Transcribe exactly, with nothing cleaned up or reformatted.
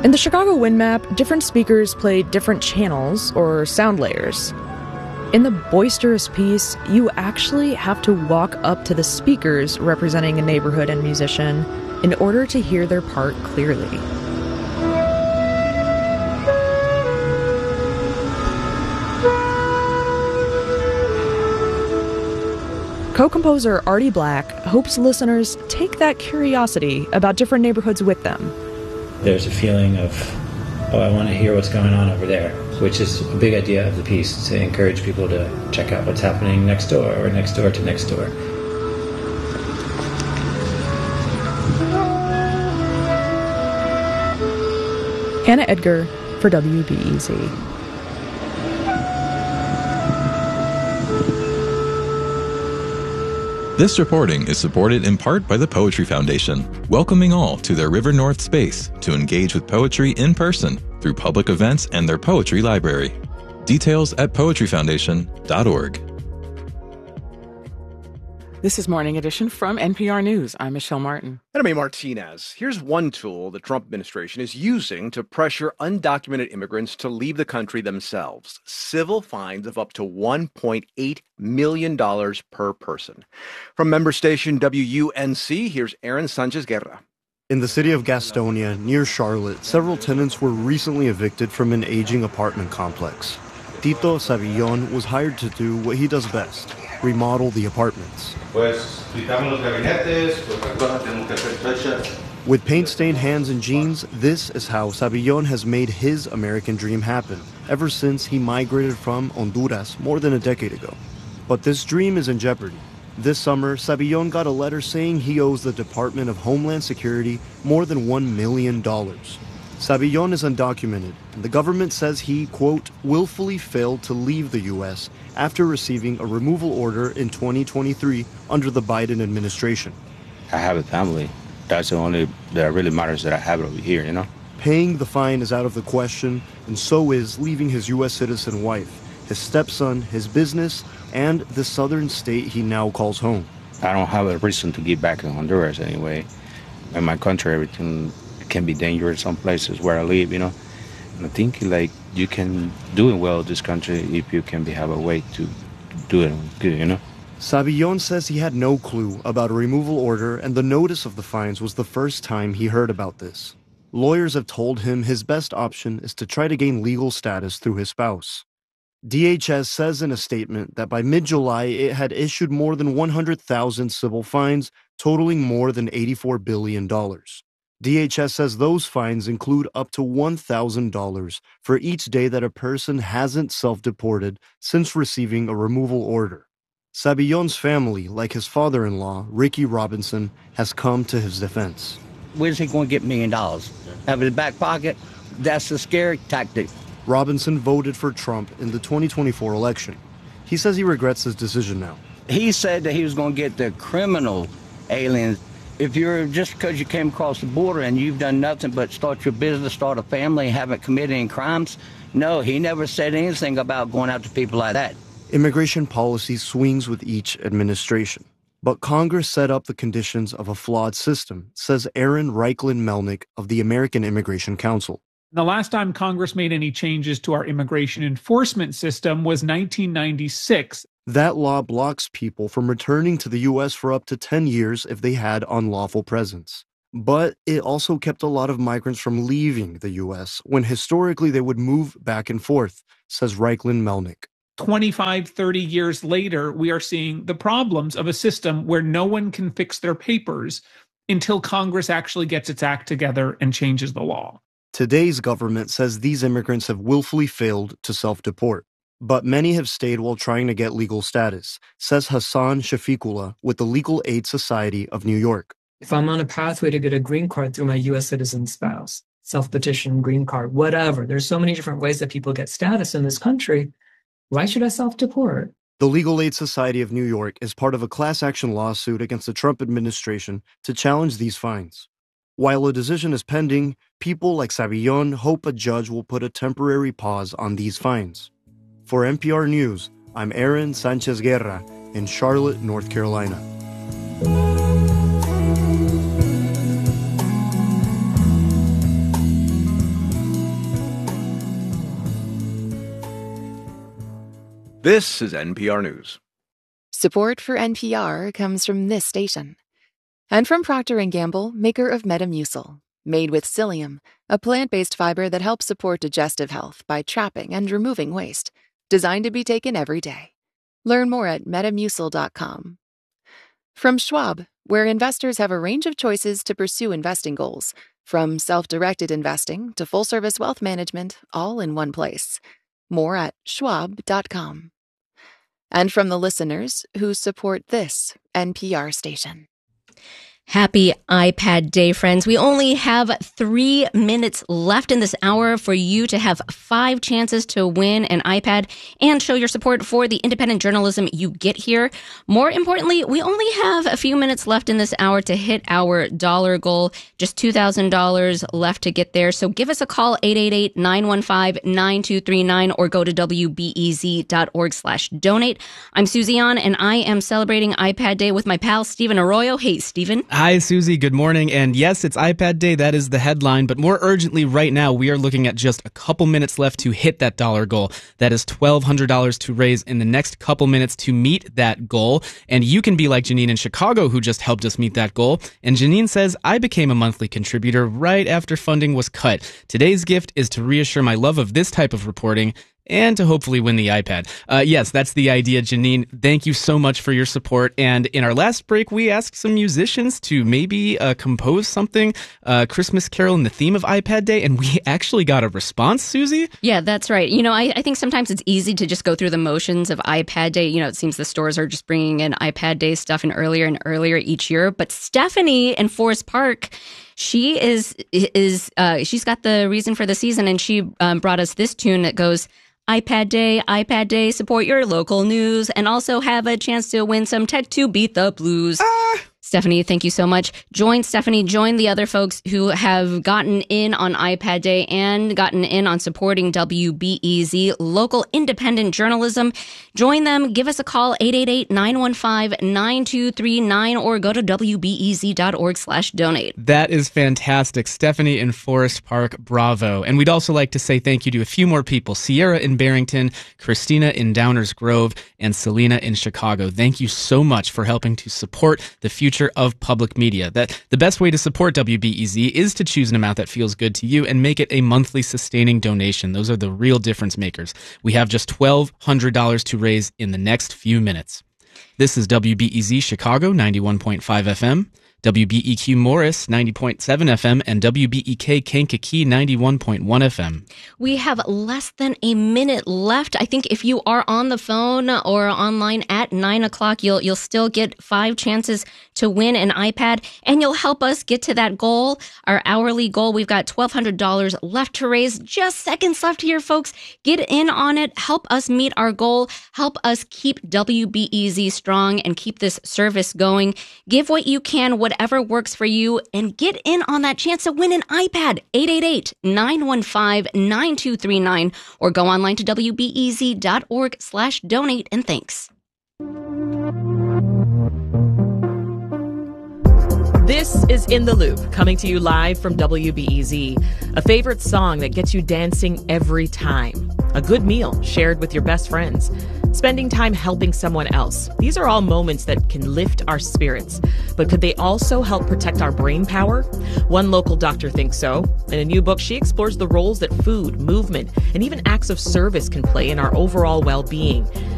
In the Chicago wind map, different speakers play different channels or sound layers. In the boisterous piece, you actually have to walk up to the speakers representing a neighborhood and musician in order to hear their part clearly. Co-composer Artie Black hopes listeners take that curiosity about different neighborhoods with them. There's a feeling of, oh, I want to hear what's going on over there, which is a big idea of the piece, to encourage people to check out what's happening next door or next door to next door. Hannah Edgar for W B E Z. This reporting is supported in part by the Poetry Foundation, welcoming all to their River North space to engage with poetry in person through public events and their poetry library. Details at poetry foundation dot org. This is Morning Edition from N P R News. I'm Michelle Martin. And I'm A. Martinez. Here's one tool the Trump administration is using to pressure undocumented immigrants to leave the country themselves. Civil fines of up to one point eight million dollars per person. From member station W U N C, here's Aaron Sanchez Guerra. In the city of Gastonia, near Charlotte, several tenants were recently evicted from an aging apartment complex. Tito Savillon was hired to do what he does best, remodel the apartments. With paint-stained hands and jeans, this is how Savillon has made his American dream happen, ever since he migrated from Honduras more than a decade ago. But this dream is in jeopardy. This summer, Savillon got a letter saying he owes the Department of Homeland Security more than one million dollars. Savillon is undocumented, and the government says he, quote, willfully failed to leave the U S after receiving a removal order in twenty twenty-three under the Biden administration. I have a family. That's the only that really matters, that I have it over here, you know? Paying the fine is out of the question, and so is leaving his U S citizen wife, his stepson, his business, and the southern state he now calls home. I don't have a reason to get back in Honduras anyway. In my country, everything can be dangerous some places where I live, you know? And I think, like, you can do it well in this country if you can be, have a way to do it good, you know? Savillon says he had no clue about a removal order, and the notice of the fines was the first time he heard about this. Lawyers have told him his best option is to try to gain legal status through his spouse. D H S says in a statement that by mid-July, it had issued more than one hundred thousand civil fines, totaling more than eighty-four billion dollars. D H S says those fines include up to one thousand dollars for each day that a person hasn't self-deported since receiving a removal order. Savillon's family, like his father-in-law, Ricky Robinson, has come to his defense. Where's he going to get a million dollars? Have it in his back pocket? That's a scary tactic. Robinson voted for Trump in the twenty twenty-four election. He says he regrets his decision now. He said that he was going to get the criminal aliens. If you're just because you came across the border and you've done nothing but start your business, start a family, haven't committed any crimes, no, he never said anything about going after people like that. Immigration policy swings with each administration. But Congress set up the conditions of a flawed system, says Aaron Reichlin-Melnick of the American Immigration Council. The last time Congress made any changes to our immigration enforcement system was nineteen ninety-six. That law blocks people from returning to the U S for up to ten years if they had unlawful presence. But it also kept a lot of migrants from leaving the U S when historically they would move back and forth, says Reichlin-Melnick. twenty-five, thirty years later, we are seeing the problems of a system where no one can fix their papers until Congress actually gets its act together and changes the law. Today's government says these immigrants have willfully failed to self-deport. But many have stayed while trying to get legal status, says Hassan Shafiqullah with the Legal Aid Society of New York. If I'm on a pathway to get a green card through my U S citizen spouse, self-petition, green card, whatever, there's so many different ways that people get status in this country. Why should I self-deport? The Legal Aid Society of New York is part of a class action lawsuit against the Trump administration to challenge these fines. While a decision is pending, people like Savillon hope a judge will put a temporary pause on these fines. For N P R News, I'm Aaron Sanchez Guerra in Charlotte, North Carolina. This is N P R News. Support for N P R comes from this station. And from Procter and Gamble, maker of Metamucil, made with psyllium, a plant-based fiber that helps support digestive health by trapping and removing waste, designed to be taken every day. Learn more at metamucil dot com. From Schwab, where investors have a range of choices to pursue investing goals, from self-directed investing to full-service wealth management, all in one place. More at schwab dot com. And from the listeners who support this N P R station. Happy iPad Day, friends. We only have three minutes left in this hour for you to have five chances to win an iPad and show your support for the independent journalism you get here. More importantly, we only have a few minutes left in this hour to hit our dollar goal. Just two thousand dollars left to get there. So give us a call, eight eight eight, nine one five, nine two three nine, or go to W B E Z dot org slash donate. I'm Susie An, and I am celebrating iPad Day with my pal, Stephen Arroyo. Hey, Stephen. Hi, Susie. Good morning. And yes, it's iPad Day. That is the headline. But more urgently, right now, we are looking at just a couple minutes left to hit that dollar goal. That is twelve hundred dollars to raise in the next couple minutes to meet that goal. And you can be like Janine in Chicago, who just helped us meet that goal. And Janine says, I became a monthly contributor right after funding was cut. Today's gift is to reassure my love of this type of reporting and to hopefully win the iPad. Uh, yes, that's the idea, Janine. Thank you so much for your support. And in our last break, we asked some musicians to maybe uh, compose something, uh, Christmas Carol in the theme of iPad Day, and we actually got a response, Susie? Yeah, that's right. You know, I, I think sometimes it's easy to just go through the motions of iPad Day. You know, it seems the stores are just bringing in iPad Day stuff in earlier and earlier each year. But Stephanie in Forest Park, she is, is uh, she's got the reason for the season, and she um, brought us this tune that goes, iPad Day, iPad Day, support your local news, and also have a chance to win some Tech two Beat the Blues. Ah. Stephanie, thank you so much. Join Stephanie, join the other folks who have gotten in on iPad Day and gotten in on supporting W B E Z, local independent journalism. Join them. Give us a call, eight eight eight, nine one five, nine two three nine, or go to W B E Z dot org slash donate. That is fantastic. Stephanie in Forest Park, bravo. And we'd also like to say thank you to a few more people. Sierra in Barrington, Christina in Downers Grove, and Selena in Chicago. Thank you so much for helping to support the future of public media. That the best way to support W B E Z is to choose an amount that feels good to you and make it a monthly sustaining donation. Those are the real difference makers. We have just twelve hundred dollars to raise in the next few minutes. This is W B E Z Chicago ninety-one point five F M, W B E Q Morris ninety point seven F M, and W B E K Kankakee ninety-one point one F M. We have less than a minute left. I think if you are on the phone or online at nine o'clock, you'll you'll still get five chances to win an iPad, and you'll help us get to that goal, our hourly goal. We've got twelve hundred dollars left to raise. Just seconds left here, folks. Get in on it. Help us meet our goal. Help us keep W B E Z strong and keep this service going. Give what you can, whatever works for you, and get in on that chance to win an iPad. eight eight eight, nine one five, nine two three nine, or go online to W B E Z dot org slash donate, and thanks. This is In the Loop, coming to you live from W B E Z. A favorite song that gets you dancing every time. A good meal shared with your best friends. Spending time helping someone else. These are all moments that can lift our spirits. But could they also help protect our brain power? One local doctor thinks so. In a new book, she explores the roles that food, movement, and even acts of service can play in our overall well-being.